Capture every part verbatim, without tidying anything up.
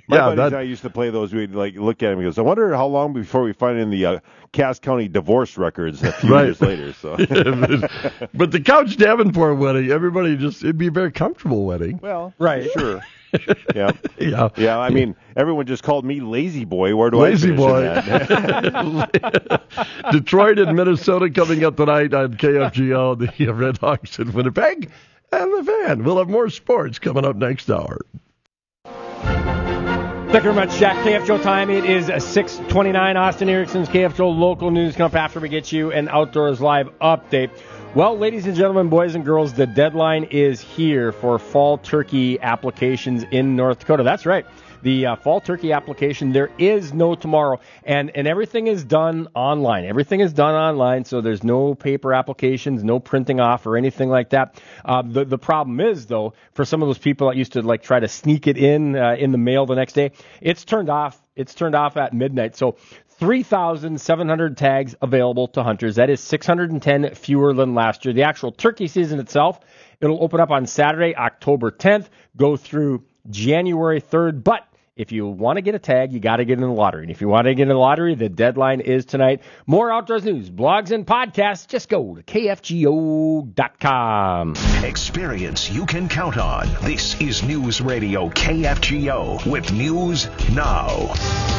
My yeah, buddies that, and I used to play those. We'd like look at him and goes, I wonder how long before we find in the uh, Cass County divorce records a few Right. years later. So, but, but the Couch Davenport wedding, everybody just, it'd be a very comfortable wedding. well, Right. sure. Yeah. Yeah. Yeah, I mean, everyone just called me Lazy Boy. Where do Lazy I finish Boy. in that? Detroit and Minnesota coming up tonight on K F G O, the Red Hawks in Winnipeg, and the Van. We'll have more sports coming up next hour. Thank you very much, Jack. K F G O time. It is six twenty-nine. Austin Erickson's K F G O local news coming up after we get you an Outdoors Live update. Well, ladies and gentlemen, boys and girls, the deadline is here for fall turkey applications in North Dakota. That's right. The uh, fall turkey application, there is no tomorrow, and, and everything is done online. Everything is done online, so there's no paper applications, no printing off or anything like that. Uh, the, the problem is, though, for some of those people that used to like try to sneak it in uh, in the mail the next day, it's turned off. It's turned off at midnight. So three thousand seven hundred tags available to hunters. That is six hundred ten fewer than last year. The actual turkey season itself, it'll open up on Saturday, October tenth, go through January third. But if you want to get a tag, you got to get in the lottery. And if you want to get in the lottery, the deadline is tonight. More outdoors news, blogs, and podcasts. Just go to K F G O dot com. Experience you can count on. This is News Radio K F G O with News Now.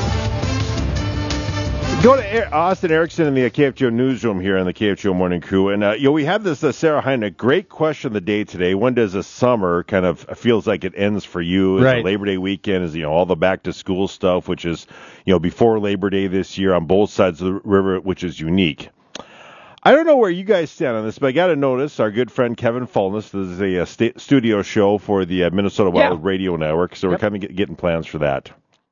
Go to Austin Erickson in the K F G O newsroom here on the K F G O Morning Crew. And, uh, you know, we have this uh, Sarah Heine, great question of the day today. When does the summer kind of feels like it ends for you? Is right. it Labor Day weekend? Is, you know, all the back-to-school stuff, which is, you know, before Labor Day this year on both sides of the river, which is unique. I don't know where you guys stand on this, but I got to notice our good friend Kevin Fulness. This is a, a sta- studio show for the uh, Minnesota Wild Yeah. Radio Network, so Yep. we're kind of get, getting plans for that.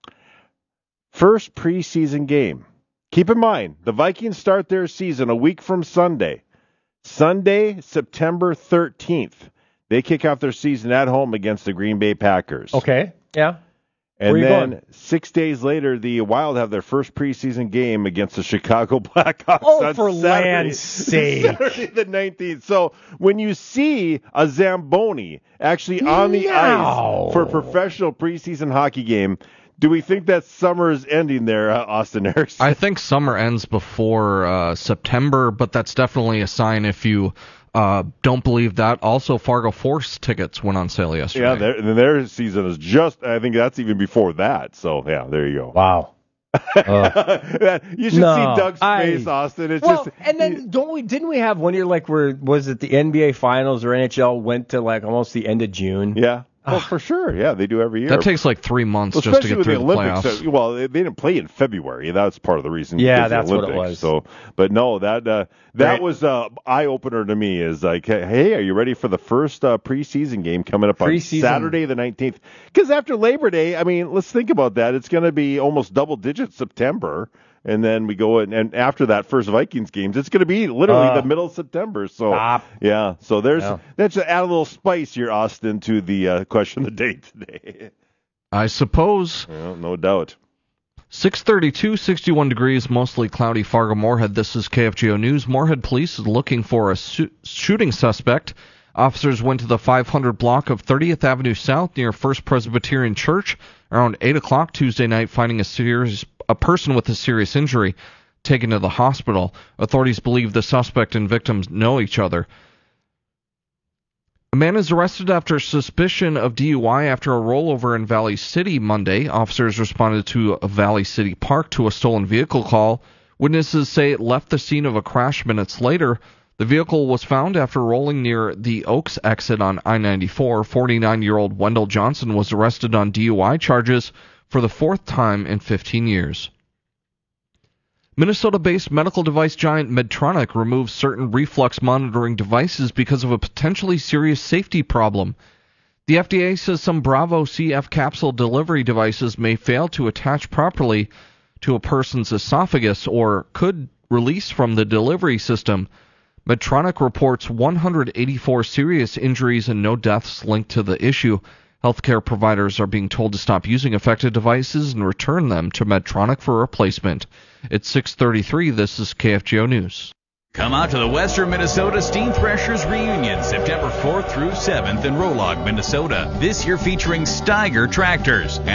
First preseason game. Keep in mind, the Vikings start their season a week from Sunday. Sunday, September thirteenth. They kick off their season at home against the Green Bay Packers. Okay, yeah. And Where you then going? six days later, the Wild have their first preseason game against the Chicago Blackhawks. Oh, on for Saturday, land's sake. Saturday the nineteenth. So when you see a Zamboni actually on the No. ice for a professional preseason hockey game, do we think that summer is ending there, uh, Austin Erickson? I think summer ends before uh, September, but that's definitely a sign if you uh, don't believe that. Also, Fargo Force tickets went on sale yesterday. Yeah, their, their season is just, I think that's even before that. So, yeah, there you go. Wow. Uh, you should no, see Doug's I- face, Austin. It's well, just, and then don't we? Didn't we have one year like where was it the N B A Finals or N H L went to like almost the end of June? yeah. Well, for sure. Yeah, they do every year. That takes like three months Well, just to especially get with through the the, Olympics. playoffs. uh, well, they, they didn't play in February. That's part of the reason. Yeah, because of that's the what it Olympics. was. So, but no, that uh, that Right. was uh, eye opener to me. Is like, hey, are you ready for the first uh, preseason game coming up on Preseason. Saturday the nineteenth? Because after Labor Day, I mean, let's think about that. It's going to be almost double digits September. And then we go in, and after that first Vikings games, it's going to be literally Uh, the middle of September. So, stop. yeah. So there's Yeah. that's to add a little spice here, Austin, to the uh, question of the day today. I suppose. Well, no doubt. six thirty-two, sixty-one degrees, mostly cloudy, Fargo Moorhead. This is K F G O News. Moorhead Police is looking for a su- shooting suspect. Officers went to the five hundred block of thirtieth Avenue South near First Presbyterian Church around eight o'clock Tuesday night, finding a serious a person with a serious injury taken to the hospital. Authorities believe the suspect and victims know each other. A man is arrested after suspicion of D U I after a rollover in Valley City Monday. Officers responded to a Valley City Park to a stolen vehicle call. Witnesses say it left the scene of a crash minutes later. The vehicle was found after rolling near the Oaks exit on I ninety-four. forty-nine-year-old Wendell Johnson was arrested on D U I charges for the fourth time in fifteen years. Minnesota-based medical device giant Medtronic removes certain reflux monitoring devices because of a potentially serious safety problem. The F D A says some Bravo C F capsule delivery devices may fail to attach properly to a person's esophagus or could release from the delivery system. Medtronic reports one hundred eighty-four serious injuries and no deaths linked to the issue. Healthcare providers are being told to stop using affected devices and return them to Medtronic for replacement. It's six thirty-three. This is K F G O News. Come out to the Western Minnesota Steam Threshers Reunion, September fourth through seventh in Rolog, Minnesota. This year featuring Steiger tractors.